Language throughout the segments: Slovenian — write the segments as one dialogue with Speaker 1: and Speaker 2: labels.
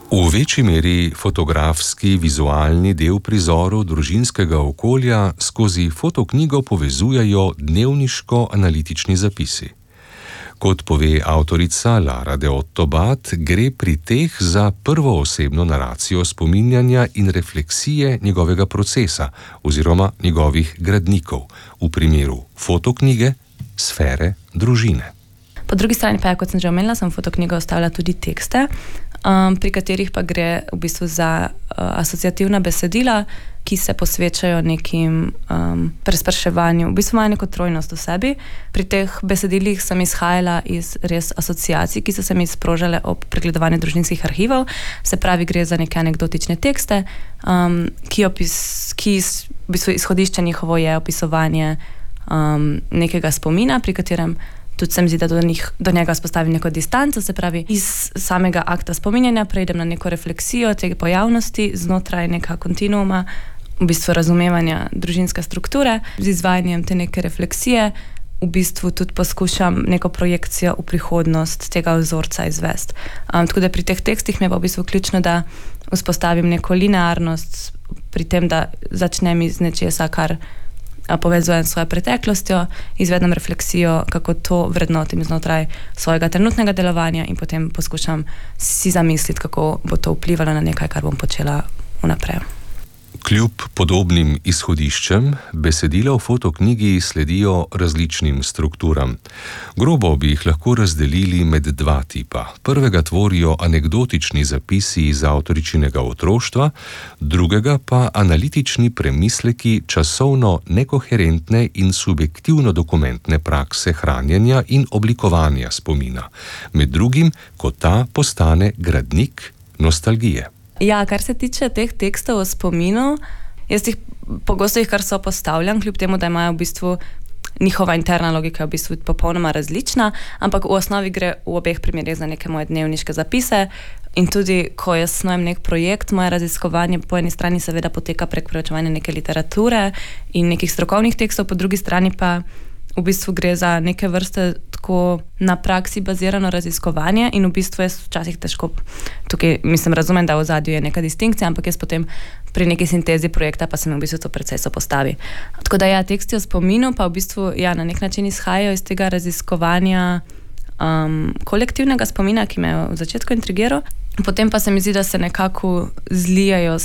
Speaker 1: V večji meri fotografski vizualni del prizorov družinskega okolja skozi fotoknjigo povezujejo dnevniško-analitični zapisi. Kot pove avtorica Lara de Otto-Bat, gre pri teh za prvoosebno naracijo spominjanja in refleksije njegovega procesa oziroma njegovih gradnikov, v primeru fotoknige, sfere, družine.
Speaker 2: Po drugi strani pa, kot sem že omenila, sem v fotoknjigo ostavila tudi tekste, pri katerih pa gre v bistvu za asociativna besedila, ki se posvečajo nekim prespraševanju. V bistvu imajo neko trojnost v sebi. Pri teh besedilih sem izhajala iz res asociacij, ki so se mi sprožale ob pregledovanju družinskih arhivov. Se pravi, gre za neke anekdotične tekste, ki v bistvu izhodišče njihovo je opisovanje nekega spomina, pri katerem tudi se mi zdi, da do njega spostavim neko distanco, se pravi, iz samega akta spominjanja preidem na neko refleksijo te pojavnosti znotraj neka kontinuuma, v bistvu razumevanja družinske strukture. Z izvajanjem te neke refleksije v bistvu tudi poskušam neko projekcijo v prihodnost tega vzorca izvesti. Tako da pri teh tekstih mi je pa v bistvu ključno, da vzpostavim neko linearnost pri tem, da začnem iz nečesa, kar povezujem s svojo preteklostjo, izvedem refleksijo, kako to vrednotim znotraj svojega trenutnega delovanja in potem poskušam si zamisliti, kako bo to vplivalo na nekaj, kar bom počela vnaprej.
Speaker 1: Kljub podobnim izhodiščem, besedila v fotoknjigi sledijo različnim strukturam. Grobo bi jih lahko razdelili med dva tipa. Prvega tvorijo anekdotični zapisi iz avtoričinega otroštva, drugega pa analitični premisleki časovno nekoherentne in subjektivno dokumentne prakse hranjenja in oblikovanja spomina. Med drugim, ko ta postane gradnik nostalgije.
Speaker 2: Ja, kar se tiče teh tekstov o spominu, jaz pogosto jih kar sopostavljam, kljub temu, da imajo v bistvu njihova interna logika v bistvu popolnoma različna, ampak v osnovi gre v obeh primerih za neke moje dnevniške zapise in tudi, ko jaz snujem nek projekt, moje raziskovanje po eni strani seveda poteka prek preučevanja neke literature in nekih strokovnih tekstov, po drugi strani pa v bistvu gre za neke vrste tako na praksi bazirano raziskovanje in v bistvu jaz včasih težko tukaj, razumem, da v ozadju je neka distinkcija, ampak jaz potem pri neki sintezi projekta pa se mi v bistvu to precej sopostavi. Tako da ja, teksti o spominu pa v bistvu ja, na nek način izhajajo iz tega raziskovanja kolektivnega spomina, ki me je v začetku intrigiral. Potem pa se mi zdi, da se nekako zlijajo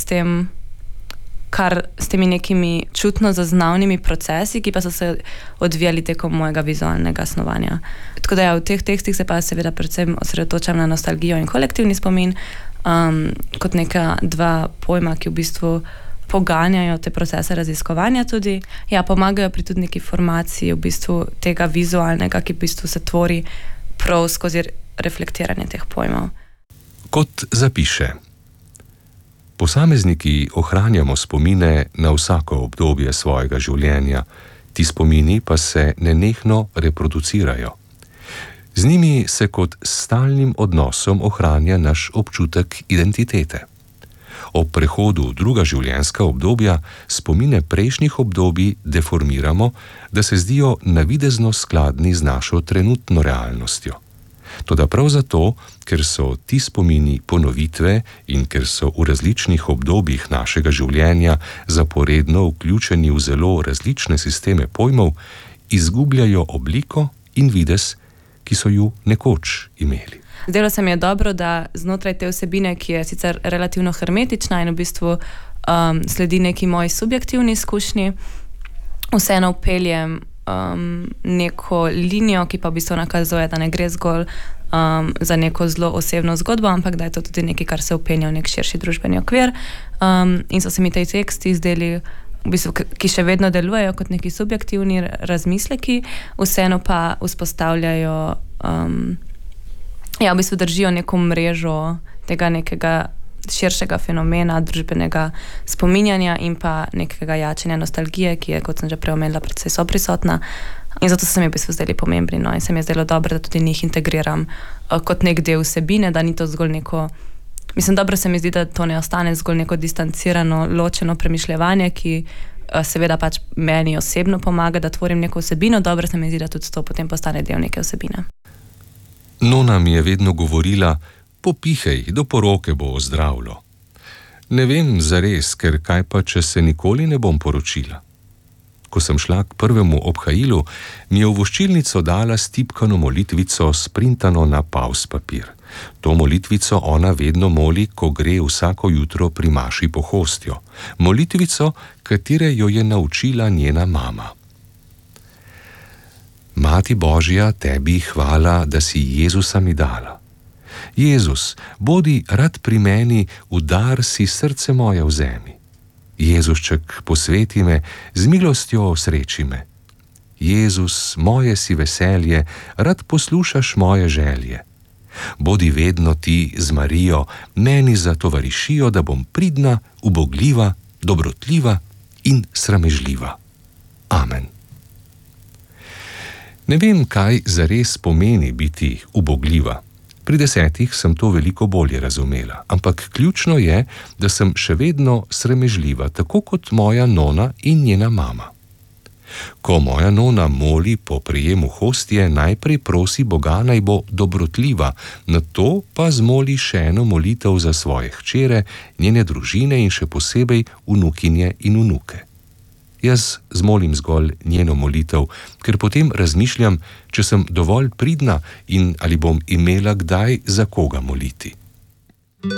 Speaker 2: s temi nekimi čutno zaznavnimi procesi, ki pa so se odvijali tekom mojega vizualnega snovanja. Tako da ja, v teh tekstih se pa seveda predvsem osredotočam na nostalgijo in kolektivni spomin, kot neka dva pojma, ki v bistvu poganjajo te procese raziskovanja tudi. Ja, pomagajo pri tudi neki formaciji v bistvu tega vizualnega, ki v bistvu se tvori prav skozi reflektiranje teh pojmov.
Speaker 1: Kot zapiše: posamezniki ohranjamo spomine na vsako obdobje svojega življenja, ti spomini pa se nenehno reproducirajo. Z njimi se kot stalnim odnosom ohranja naš občutek identitete. Ob prehodu v druga življenjska obdobja spomine prejšnjih obdobij deformiramo, da se zdijo navidezno skladni z našo trenutno realnostjo. Toda prav zato, ker so ti spomini ponovitve in ker so v različnih obdobjih našega življenja zaporedno vključeni v zelo različne sisteme pojmov, izgubljajo obliko in videz, ki so ju nekoč imeli.
Speaker 2: Zdelo se mi je dobro, da znotraj te vsebine, ki je sicer relativno hermetična in v bistvu sledi neki moji subjektivni izkušnji, vseeno vpeljem neko linijo, ki pa v bistvu nakazuje, da ne gre zgolj za neko zelo osebno zgodbo, ampak da je to tudi nekaj, kar se vpenja v nek širši družbeni okvir. In so se mi te teksti izdeli, v bistvu, ki še vedno delujejo kot neki subjektivni razmisleki, vseeno pa vzpostavljajo, v bistvu držijo neko mrežo tega nekega širšega fenomena družbenega spominjanja in pa nekega jačanja nostalgije, ki je, kot sem že prej omenila, precej soprisotna. In zato se mi v bistvu zdeli pomembni, in se mi je zdelo dobro, da tudi njih integriram kot nek del vsebine, da ni to zgolj neko... dobro se mi zdi, da to ne ostane zgolj neko distancirano, ločeno premišljevanje, ki seveda pač meni osebno pomaga, da tvorim neko vsebino, dobro se mi zdi, da tudi to potem postane del neke vsebine.
Speaker 1: Nona mi je vedno govorila: popihej, do poroke bo ozdravilo. Ne vem zares, ker kaj pa, če se nikoli ne bom poročila. Ko sem šla k prvemu obhajilu, mi je v voščilnico dala stipkano molitvico sprintano na pavs papir. To molitvico ona vedno moli, ko gre vsako jutro pri maši po hostjo. Molitvico, katere jo je naučila njena mama. Mati Božja, tebi hvala, da si Jezusa mi dala. Jezus, bodi rad pri meni, udar si srce moje vzemi. Jezušček, posveti me, z milostjo osreči me. Jezus, moje si veselje, rad poslušaš moje želje. Bodi vedno ti z Marijo, meni za tovarišijo, da bom pridna, ubogljiva, dobrotljiva in sramežljiva. Amen. Ne vem, kaj zares pomeni biti ubogljiva. Pri 10 sem to veliko bolje razumela, ampak ključno je, da sem še vedno sramežljiva, tako kot moja nona in njena mama. Ko moja nona moli po prejemu hostje, najprej prosi Boga, naj bo dobrotljiva, nato pa zmoli še eno molitev za svoje hčere, njene družine in še posebej vnukinje in vnuke. Jaz zmolim zgolj njeno molitev, ker potem razmišljam, če sem dovolj pridna in ali bom imela kdaj za koga moliti.